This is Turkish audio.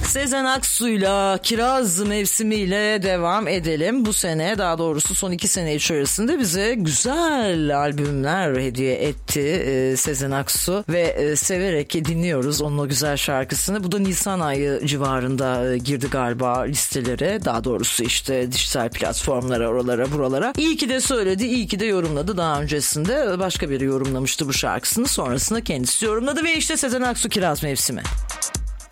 Sezen Aksu'yla Kiraz mevsimiyle devam edelim. Bu sene, daha doğrusu son 2 sene içerisinde bize güzel albümler hediye etti Sezen Aksu ve severek dinliyoruz onun o güzel şarkısını. Bu da Nisan ayı civarında girdi galiba listelere, daha doğrusu işte dijital platformlara, oralara buralara. İyi ki de söyledi, iyi ki de yorumladı. Daha öncesinde başka biri yorumlamıştı bu şarkısını, sonrasında kendisi yorumladı ve işte Sezen Aksu Kiraz mevsimi.